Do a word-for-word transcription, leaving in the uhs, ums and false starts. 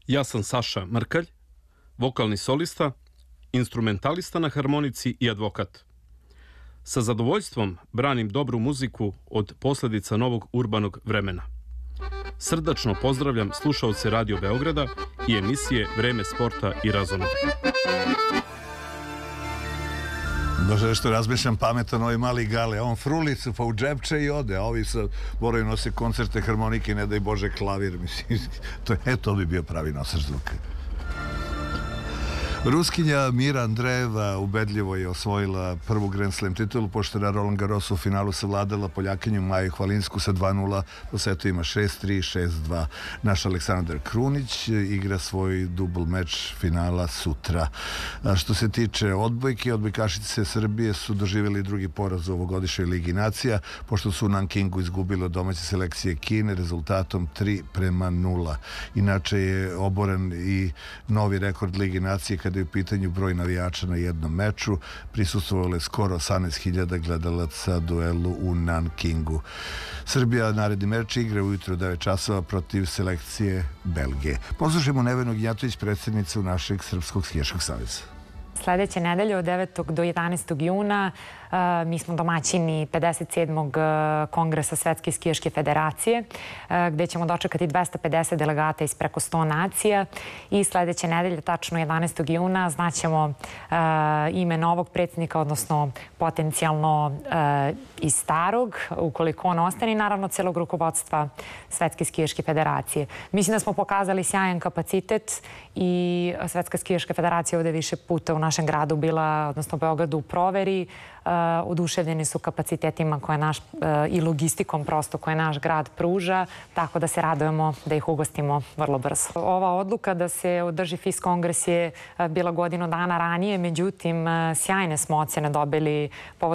Ja sam Saša Mrkalj, vokalni solista, instrumentalista na harmonici i advokat. Sa zadovoljstvom branim dobru muziku od posljedica novog urbanog vremena. Srdačno pozdravljam slušaoce Radio Beograda i emisije Vreme sporta i razonode. Možda nešto razmišljam pametan ovaj mali Gale, on frulicu pa u džepče i ode, a ovi sad moraju nose koncerte, harmonike, ne daj Bože klavir, mislim, to, e, to bi bio pravi nosač zvuka. Ruskinja Mira Andreeva ubedljivo je osvojila prvu Grand Slam titulu, pošto je na Roland Garrosu u finalu savladala Poljakinju Maju Hvalinsku sa dva nula, po setu ima šest tri, šest dva. Naš Aleksandar Krunić igra svoj dubl meč finala sutra. A što se tiče odbojke, odbojkašice Srbije su doživjeli drugi poraz u ovogodišnjoj Ligi nacija, pošto su u Nankingu izgubili od domaće selekcije Kine rezultatom tri prema nula. Inače je oboren i novi rekord Ligi nacije kada je u pitanju broj navijača na jednom meču. Prisustvovalo je skoro osamnaest hiljada gledalaca duelu u Nankingu. Srbija naredni meč igra ujutro u devet časova protiv selekcije Belgije. Poslušajmo Nevenu Gnjatović, predsjednicu našeg Srpskog skijaškog saveza. Sljedeće nedelje od devetog do jedanaestog juna mi smo domaćini pedeset sedmog kongresa Svetske skijaške federacije, gdje ćemo dočekati dvesta pedeset delegata iz preko sto nacija i sljedeće nedelje, tačno jedanaestog juna, znaćemo ime novog predsjednika, odnosno potencijalno iz starog, ukoliko on ostane, i naravno celog rukovodstva Svetske skijaške federacije. Mislim da smo pokazali sjajan kapacitet i Svetska skijaška federacija ovdje više puta u našem gradu bila, odnosno Beogradu, u proveri. Oduševljeni su kapacitetima koje naš, i logistikom prosto koje naš grad pruža, tako da se radujemo da ih ugostimo vrlo brzo. Ova odluka da se održi F I S kongres je bila godinu dana ranije, međutim sjajne smo ocjene dobili povodom